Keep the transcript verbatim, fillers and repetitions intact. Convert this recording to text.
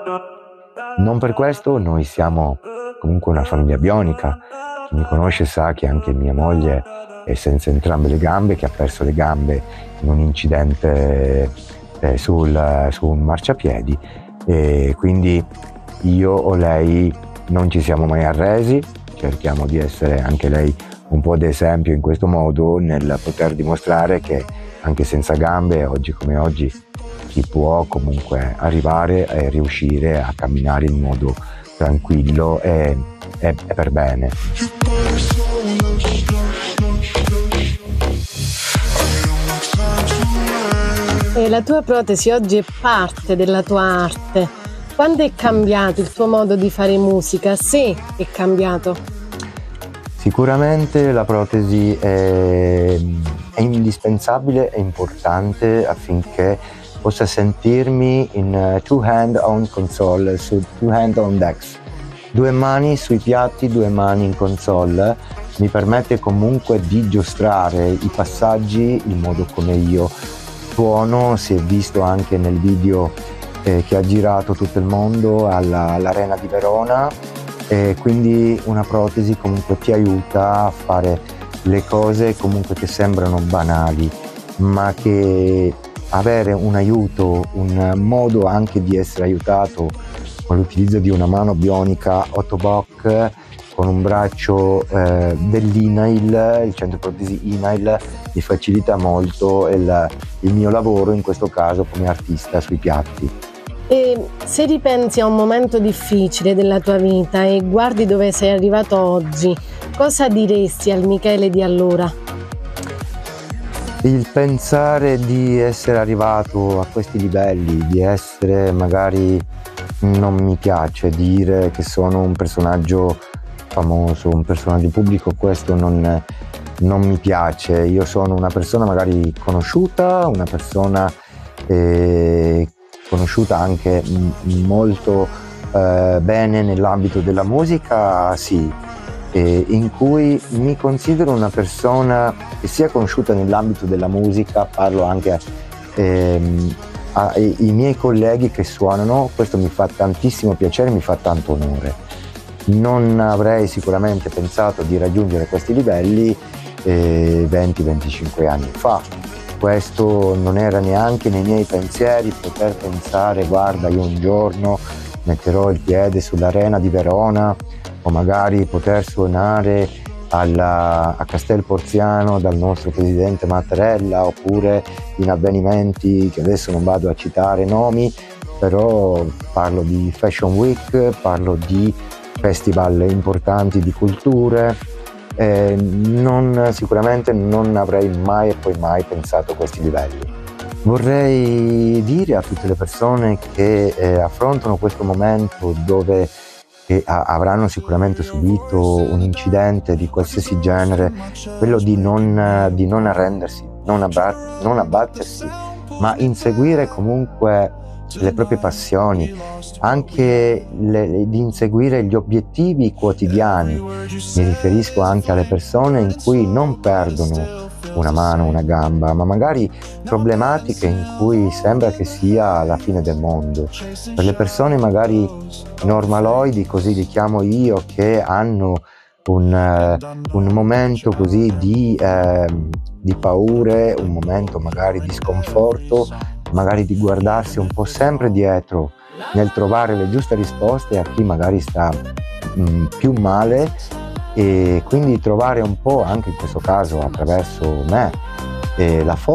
Non per questo noi siamo comunque una famiglia bionica. Chi mi conosce sa che anche mia moglie è senza entrambe le gambe, che ha perso le gambe in un incidente eh, sul, su un marciapiedi, e quindi io o lei non ci siamo mai arresi, cerchiamo di essere anche lei un po' d'esempio in questo modo, nel poter dimostrare che anche senza gambe, oggi come oggi, si può comunque arrivare e riuscire a camminare in modo tranquillo e, e, e per bene. E la tua protesi oggi è parte della tua arte. Quando è cambiato il tuo modo di fare musica? Se è cambiato? Sicuramente la protesi è, è indispensabile e importante affinché possa sentirmi in two hand on console, su two hand on decks. Due mani sui piatti, due mani in console, mi permette comunque di giostrare i passaggi, il modo come io suono. Si è visto anche nel video eh, che ha girato tutto il mondo alla, all'Arena di Verona, e quindi una protesi comunque ti aiuta a fare le cose comunque che sembrano banali, ma che avere un aiuto, un modo anche di essere aiutato con l'utilizzo di una mano bionica Ottobock, con un braccio eh, dell'I N A I L, il centro protesi I N A I L, mi facilita molto il, il mio lavoro, in questo caso come artista sui piatti. E se ripensi a un momento difficile della tua vita e guardi dove sei arrivato oggi, cosa diresti al Michele di allora? Il pensare di essere arrivato a questi livelli, di essere magari, non mi piace dire che sono un personaggio famoso, un personaggio pubblico, questo non, non mi piace. Io sono una persona magari conosciuta, una persona eh, conosciuta anche m- molto eh, bene nell'ambito della musica, sì, eh, in cui mi considero una persona che sia conosciuta nell'ambito della musica, parlo anche ehm, ai miei colleghi che suonano, questo mi fa tantissimo piacere, mi fa tanto onore. Non avrei sicuramente pensato di raggiungere questi livelli eh, venti venticinque anni fa. Questo non era neanche nei miei pensieri, poter pensare guarda, io un giorno metterò il piede sull'Arena di Verona, o magari poter suonare alla, a Castel Porziano dal nostro presidente Mattarella, oppure in avvenimenti che adesso non vado a citare nomi, però parlo di Fashion Week, parlo di festival importanti di culture. Eh, non, sicuramente non avrei mai e poi mai pensato a questi livelli. Vorrei dire a tutte le persone che eh, affrontano questo momento, dove che a- avranno sicuramente subito un incidente di qualsiasi genere, quello di non, di non arrendersi, non, abbat- non abbattersi, ma inseguire comunque le proprie passioni, anche le, di inseguire gli obiettivi quotidiani. Mi riferisco anche alle persone in cui non perdono una mano, una gamba, ma magari problematiche in cui sembra che sia la fine del mondo. Per le persone magari normaloidi, così li chiamo io, che hanno un, uh, un momento così di, uh, di paure, un momento magari di sconforto, magari di guardarsi un po' sempre dietro nel trovare le giuste risposte a chi magari sta mh, più male, e quindi trovare un po', anche in questo caso attraverso me, eh, la forza